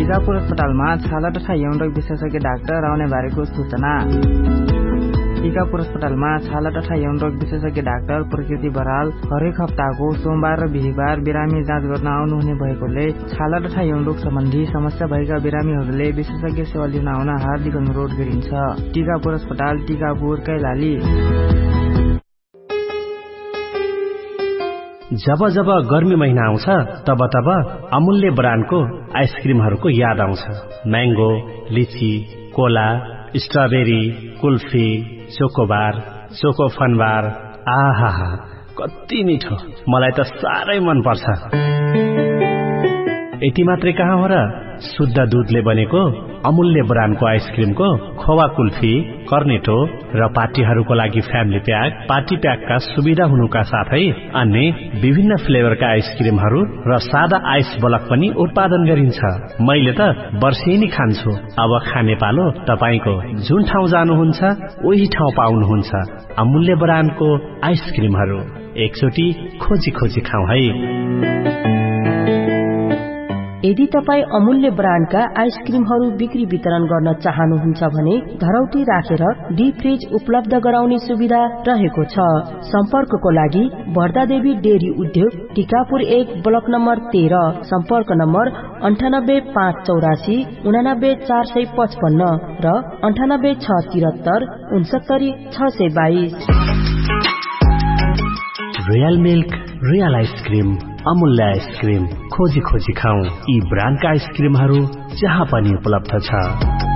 टिकापुर अस्पतालमा छाला तथा यौन रोग विशेषज्ञ डाक्टर आउने बारेको सूचना। टिकापुर अस्पतालमा छाला तथा यौन रोग विशेषज्ञ डाक्टर प्रकृति बराल हरेक हप्ताको सोमबार र बिहीबार बिरामी जाँच गर्न आउनुहुने भएकोले छाला तथा यौन रोग सम्बन्धी समस्या भएका बिरामीहरूले विशेषज्ञ सेवा लिन आउन हार्दिक अनुरोध गरिन्छ। टिकापुर अस्पताल, टिकापुर, कैलाली। जब जब गर्मी महिना आउँछ तब तब अमूल्य ब्रान्डको आइसक्रिमहरूको याद आउँछ। म्याङ्गो, लिची, कोला, स्ट्रबेरी, कुल्फी, चोकोबार, चोकोफनबार, आहा कति मिठो, मलाई त साह्रै मन पर्छ। यति मात्रै कहाँ हो र, शुद्ध दूधले बनेको अमूल्य ब्रान्डको आइसक्रिमको खोवा कुल्फी, कर्नेटो र पार्टीहरूको लागि फ्यामिली प्याक, पार्टी प्याकका सुविधा हुनुका साथै अन्य विभिन्न फ्लेभरका आइसक्रिमहरू र सादा आइस ब्लक पनि उत्पादन गरिन्छ। मैले त वर्षेनी खान्छु। अब खाने पालो तपाईको। जुन ठाउँ जानुहुन्छ उही ठाउँ पाउनुहुन्छ अमूल्य ब्रान्डको आइसक्रिमहरू। एकचोटि खोजी खोजी खाऊ है। यदि तपाई अमूल्य ब्रान्डका आइसक्रिमहरू बिक्री वितरण गर्न चाहनुहुन्छ भने धरौटी राखेर डीप फ्रिज उपलब्ध गराउने सुविधा रहेको छ। सम्पर्कको लागि भर्दादेवी डेरी उद्योग, टिकापुर 1, ब्लक नम्बर 13, सम्पर्क नम्बर 98584 89455 र 98673 69622। रोयल मिल्क, रोयल आइसक्रिम, अमूल्य आइसक्रिम, खोजी खोजी खाऊ। यी ब्रान्डका आइसक्रिमहरू जहाँ पनि उपलब्ध छ।